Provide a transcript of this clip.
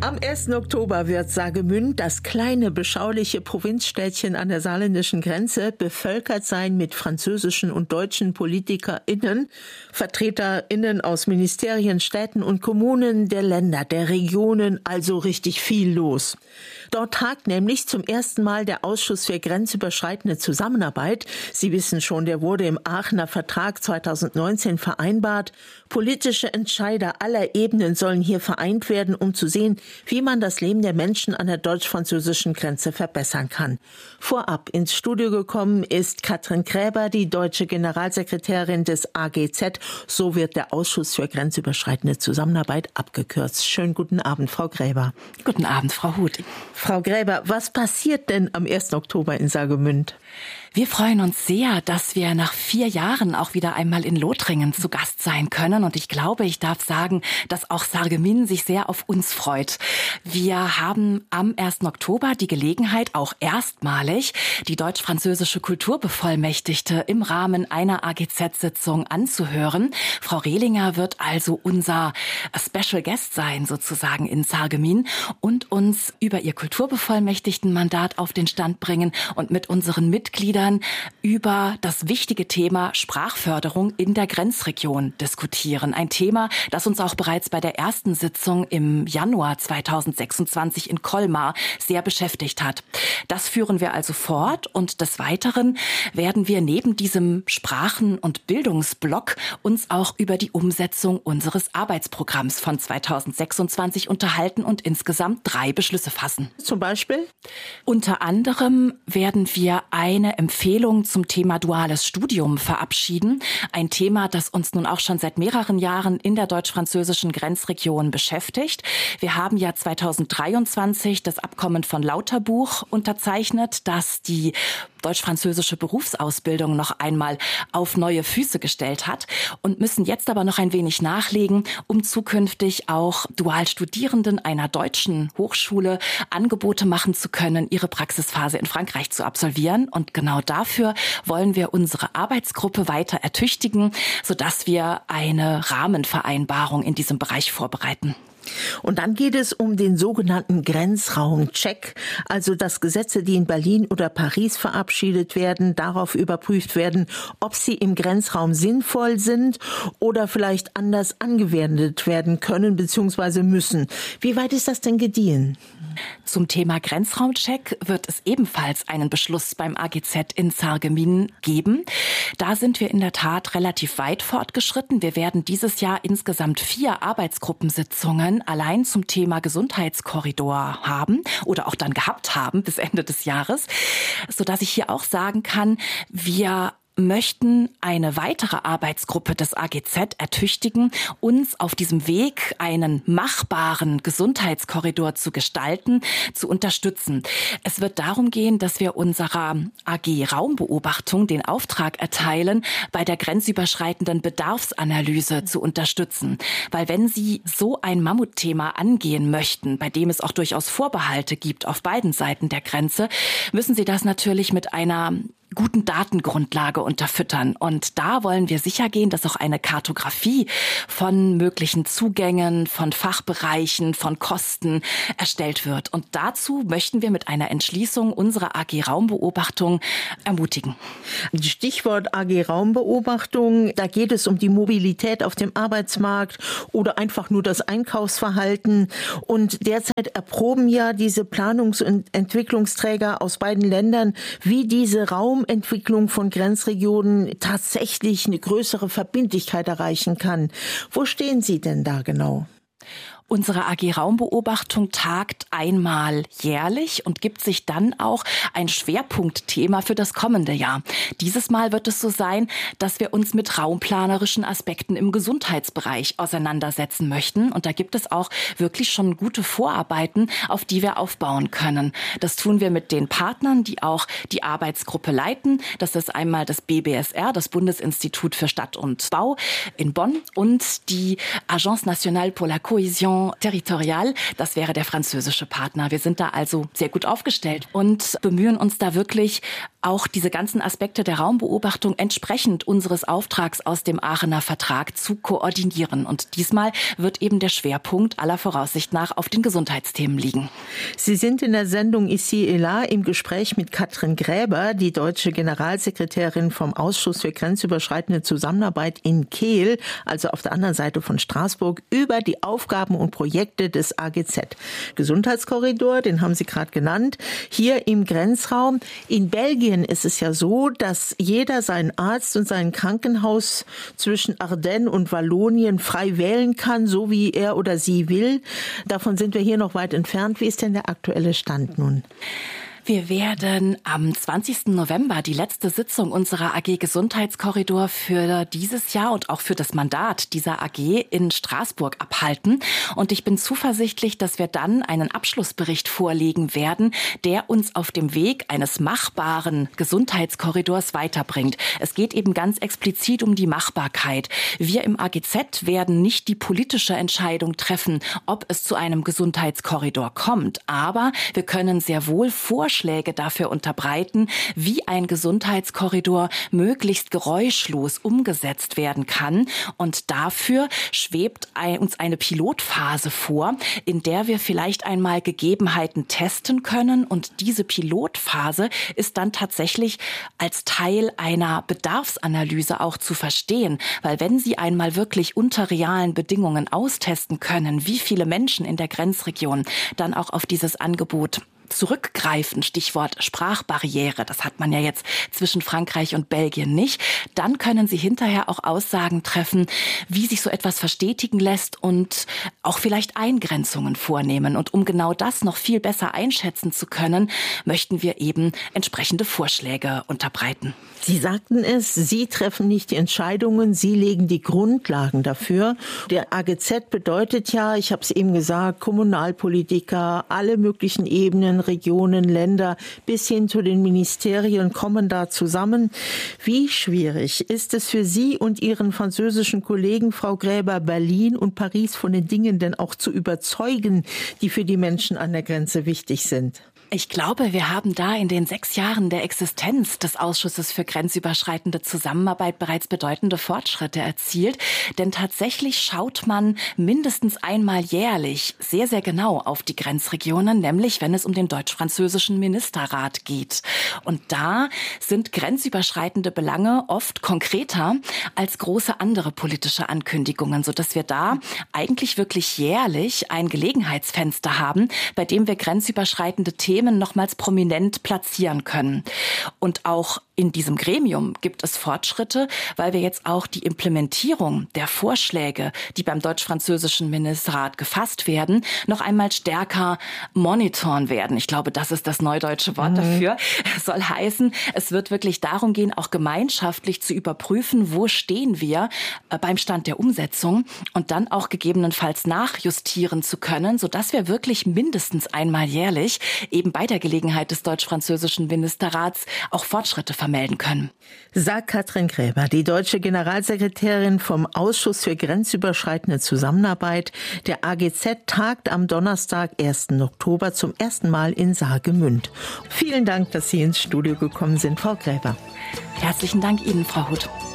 Am 1. Oktober wird Saargemünd, das kleine, beschauliche Provinzstädtchen an der saarländischen Grenze, bevölkert sein mit französischen und deutschen PolitikerInnen, VertreterInnen aus Ministerien, Städten und Kommunen der Länder, der Regionen, also richtig viel los. Dort tagt nämlich zum ersten Mal der Ausschuss für grenzüberschreitende Zusammenarbeit. Sie wissen schon, der wurde im Aachener Vertrag 2019 vereinbart. Politische Entscheider aller Ebenen sollen hier vereint werden, um zu sehen, wie man das Leben der Menschen an der deutsch-französischen Grenze verbessern kann. Vorab ins Studio gekommen ist Katrin Gräber, die deutsche Generalsekretärin des AGZ. So wird der Ausschuss für grenzüberschreitende Zusammenarbeit abgekürzt. Schönen guten Abend, Frau Gräber. Guten Abend, Frau Huth. Frau Gräber, was passiert denn am 1. Oktober in Saargemünd? Wir freuen uns sehr, dass wir nach 4 Jahren auch wieder einmal in Lothringen zu Gast sein können. Und ich glaube, ich darf sagen, dass auch Saargemünd sich sehr auf uns freut. Wir haben am 1. Oktober die Gelegenheit, auch erstmalig die deutsch-französische Kulturbevollmächtigte im Rahmen einer AGZ-Sitzung anzuhören. Frau Rehlinger wird also unser Special Guest sein, sozusagen in Saargemünd, und uns über ihr Kulturbevollmächtigtenmandat auf den Stand bringen und mit unseren Mitgliedern über das wichtige Thema Sprachförderung in der Grenzregion diskutieren. Ein Thema, das uns auch bereits bei der ersten Sitzung im Januar 2026 in Colmar sehr beschäftigt hat. Das führen wir also fort, und des Weiteren werden wir neben diesem Sprachen- und Bildungsblock uns auch über die Umsetzung unseres Arbeitsprogramms von 2026 unterhalten und insgesamt 3 Beschlüsse fassen. Zum Beispiel? Unter anderem werden wir eine Empfehlung zum Thema duales Studium verabschieden. Ein Thema, das uns nun auch schon seit mehreren Jahren in der deutsch-französischen Grenzregion beschäftigt. Wir haben ja 2023 das Abkommen von Lauterbuch unterzeichnet, das die deutsch-französische Berufsausbildung noch einmal auf neue Füße gestellt hat, und müssen jetzt aber noch ein wenig nachlegen, um zukünftig auch Dualstudierenden einer deutschen Hochschule Angebote machen zu können, ihre Praxisphase in Frankreich zu absolvieren. Und genau dafür wollen wir unsere Arbeitsgruppe weiter ertüchtigen, sodass wir eine Rahmenvereinbarung in diesem Bereich vorbereiten. Und dann geht es um den sogenannten Grenzraumcheck, also dass Gesetze, die in Berlin oder Paris verabschiedet werden, darauf überprüft werden, ob sie im Grenzraum sinnvoll sind oder vielleicht anders angewendet werden können bzw. müssen. Wie weit ist das denn gediehen? Zum Thema Grenzraumcheck wird es ebenfalls einen Beschluss beim AGZ in Saargemünd geben. Da sind wir in der Tat relativ weit fortgeschritten. Wir werden dieses Jahr insgesamt 4 Arbeitsgruppensitzungen allein zum Thema Gesundheitskorridor haben oder auch dann gehabt haben bis Ende des Jahres, sodass ich hier auch sagen kann, wir möchten eine weitere Arbeitsgruppe des AGZ ertüchtigen, uns auf diesem Weg, einen machbaren Gesundheitskorridor zu gestalten, zu unterstützen. Es wird darum gehen, dass wir unserer AG Raumbeobachtung den Auftrag erteilen, bei der grenzüberschreitenden Bedarfsanalyse zu unterstützen. Weil wenn Sie so ein Mammutthema angehen möchten, bei dem es auch durchaus Vorbehalte gibt auf beiden Seiten der Grenze, müssen Sie das natürlich mit einer guten Datengrundlage unterfüttern. Und da wollen wir sicher gehen, dass auch eine Kartografie von möglichen Zugängen, von Fachbereichen, von Kosten erstellt wird. Und dazu möchten wir mit einer Entschließung unsere AG Raumbeobachtung ermutigen. Stichwort AG Raumbeobachtung, da geht es um die Mobilität auf dem Arbeitsmarkt oder einfach nur das Einkaufsverhalten. Und derzeit erproben ja diese Planungs- und Entwicklungsträger aus beiden Ländern, wie diese Raumentwicklung von Grenzregionen tatsächlich eine größere Verbindlichkeit erreichen kann. Wo stehen Sie denn da genau? Unsere AG Raumbeobachtung tagt einmal jährlich und gibt sich dann auch ein Schwerpunktthema für das kommende Jahr. Dieses Mal wird es so sein, dass wir uns mit raumplanerischen Aspekten im Gesundheitsbereich auseinandersetzen möchten. Und da gibt es auch wirklich schon gute Vorarbeiten, auf die wir aufbauen können. Das tun wir mit den Partnern, die auch die Arbeitsgruppe leiten. Das ist einmal das BBSR, das Bundesinstitut für Stadt und Bau in Bonn, und die Agence Nationale pour la Cohésion Coopération Territoriale, das wäre der französische Partner. Wir sind da also sehr gut aufgestellt und bemühen uns da wirklich auch diese ganzen Aspekte der Raumbeobachtung entsprechend unseres Auftrags aus dem Aachener Vertrag zu koordinieren. Und diesmal wird eben der Schwerpunkt aller Voraussicht nach auf den Gesundheitsthemen liegen. Sie sind in der Sendung Ici et là im Gespräch mit Katrin Gräber, die deutsche Generalsekretärin vom Ausschuss für grenzüberschreitende Zusammenarbeit in Kehl, also auf der anderen Seite von Straßburg, über die Aufgaben und Projekte des AGZ. Gesundheitskorridor, den haben Sie gerade genannt, hier im Grenzraum. In Belgien ist es ja so, dass jeder seinen Arzt und sein Krankenhaus zwischen Ardennes und Wallonien frei wählen kann, so wie er oder sie will. Davon sind wir hier noch weit entfernt. Wie ist denn der aktuelle Stand nun? Wir werden am 20. November die letzte Sitzung unserer AG Gesundheitskorridor für dieses Jahr und auch für das Mandat dieser AG in Straßburg abhalten. Und ich bin zuversichtlich, dass wir dann einen Abschlussbericht vorlegen werden, der uns auf dem Weg eines machbaren Gesundheitskorridors weiterbringt. Es geht eben ganz explizit um die Machbarkeit. Wir im AGZ werden nicht die politische Entscheidung treffen, ob es zu einem Gesundheitskorridor kommt. Aber wir können sehr wohl Vorschläge dafür unterbreiten, wie ein Gesundheitskorridor möglichst geräuschlos umgesetzt werden kann. Und dafür schwebt uns eine Pilotphase vor, in der wir vielleicht einmal Gegebenheiten testen können. Und diese Pilotphase ist dann tatsächlich als Teil einer Bedarfsanalyse auch zu verstehen. Weil wenn Sie einmal wirklich unter realen Bedingungen austesten können, wie viele Menschen in der Grenzregion dann auch auf dieses Angebot zurückgreifen, Stichwort Sprachbarriere, das hat man ja jetzt zwischen Frankreich und Belgien nicht, dann können Sie hinterher auch Aussagen treffen, wie sich so etwas verstetigen lässt und auch vielleicht Eingrenzungen vornehmen. Und um genau das noch viel besser einschätzen zu können, möchten wir eben entsprechende Vorschläge unterbreiten. Sie sagten es, Sie treffen nicht die Entscheidungen, Sie legen die Grundlagen dafür. Der AGZ bedeutet ja, ich habe es eben gesagt, Kommunalpolitiker, alle möglichen Ebenen, Regionen, Länder bis hin zu den Ministerien kommen da zusammen. Wie schwierig ist es für Sie und Ihren französischen Kollegen, Frau Gräber, Berlin und Paris von den Dingen denn auch zu überzeugen, die für die Menschen an der Grenze wichtig sind? Ich glaube, wir haben da in den 6 Jahren der Existenz des Ausschusses für grenzüberschreitende Zusammenarbeit bereits bedeutende Fortschritte erzielt. Denn tatsächlich schaut man mindestens einmal jährlich sehr, sehr genau auf die Grenzregionen, nämlich wenn es um den deutsch-französischen Ministerrat geht. Und da sind grenzüberschreitende Belange oft konkreter als große andere politische Ankündigungen, sodass wir da eigentlich wirklich jährlich ein Gelegenheitsfenster haben, bei dem wir grenzüberschreitende Themen nochmals prominent platzieren können. Und auch in diesem Gremium gibt es Fortschritte, weil wir jetzt auch die Implementierung der Vorschläge, die beim deutsch-französischen Ministerrat gefasst werden, noch einmal stärker monitoren werden. Ich glaube, das ist das neudeutsche Wort dafür. Es soll heißen, es wird wirklich darum gehen, auch gemeinschaftlich zu überprüfen, wo stehen wir beim Stand der Umsetzung und dann auch gegebenenfalls nachjustieren zu können, sodass wir wirklich mindestens einmal jährlich eben bei der Gelegenheit des deutsch-französischen Ministerrats auch Fortschritte vermelden können. Sagt Katrin Gräber, die deutsche Generalsekretärin vom Ausschuss für grenzüberschreitende Zusammenarbeit. Der AGZ tagt am Donnerstag, 1. Oktober, zum ersten Mal in Saargemünd. Vielen Dank, dass Sie ins Studio gekommen sind, Frau Gräber. Herzlichen Dank Ihnen, Frau Huth.